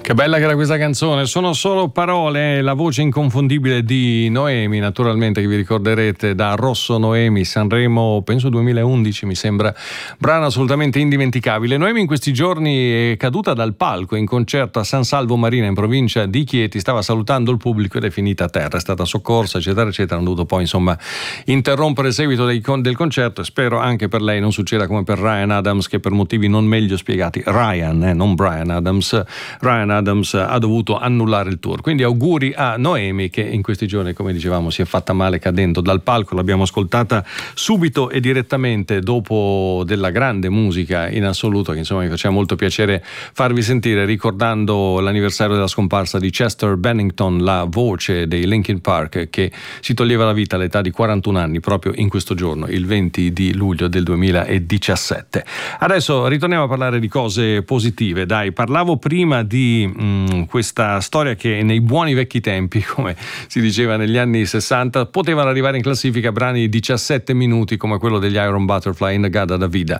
Che bella che era questa canzone, sono solo parole, la voce inconfondibile di Noemi, naturalmente, che vi ricorderete da Rosso Noemi, Sanremo, penso 2011 mi sembra, brano assolutamente indimenticabile. Noemi in questi giorni è caduta dal palco in concerto a San Salvo Marina in provincia di Chieti, stava salutando il pubblico ed è finita a terra, è stata soccorsa eccetera eccetera, hanno dovuto poi insomma interrompere il seguito del concerto e spero anche per lei non succeda come per Ryan Adams, che per motivi non meglio spiegati, non Bryan Adams, Ryan Adams ha dovuto annullare il tour. Quindi auguri a Noemi, che in questi giorni, come dicevamo, si è fatta male cadendo dal palco. L'abbiamo ascoltata subito e direttamente dopo della grande musica in assoluto, che insomma mi faceva molto piacere farvi sentire, ricordando l'anniversario della scomparsa di Chester Bennington, la voce dei Linkin Park, che si toglieva la vita all'età di 41 anni proprio in questo giorno, il 20 di luglio del 2017. Adesso ritorniamo a parlare di cose positive. Dai, parlavo prima di questa storia che nei buoni vecchi tempi, come si diceva negli anni 60, potevano arrivare in classifica brani di 17 minuti come quello degli Iron Butterfly, Inagada da Vida.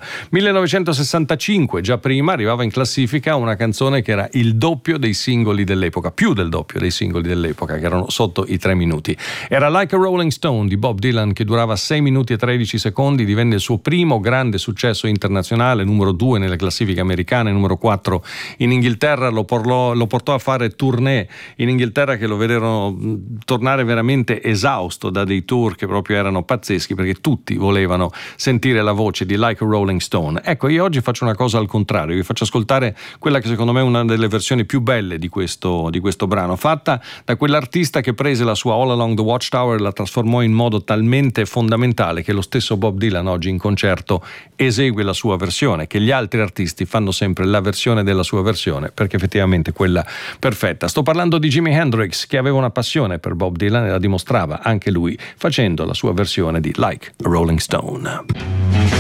1965, già prima, arrivava in classifica una canzone che era il doppio dei singoli dell'epoca, più del doppio dei singoli dell'epoca, che erano sotto i 3 minuti. Era Like a Rolling Stone di Bob Dylan, che durava 6 minuti e 13 secondi, divenne il suo primo grande successo internazionale, numero 2 nelle classifiche americane, numero 4 in Inghilterra, lo portò a fare tournée in Inghilterra che lo vedevano tornare veramente esausto da dei tour che proprio erano pazzeschi, perché tutti volevano sentire la voce di Like a Rolling Stone. Ecco, io oggi faccio una cosa al contrario, vi faccio ascoltare quella che secondo me è una delle versioni più belle di questo brano, fatta da quell'artista che prese la sua All Along the Watchtower e la trasformò in modo talmente fondamentale che lo stesso Bob Dylan oggi in concerto esegue la sua versione, che gli altri artisti fanno sempre la versione della sua versione, perché effettivamente quella perfetta. Sto parlando di Jimi Hendrix, che aveva una passione per Bob Dylan e la dimostrava anche lui facendo la sua versione di Like a Rolling Stone.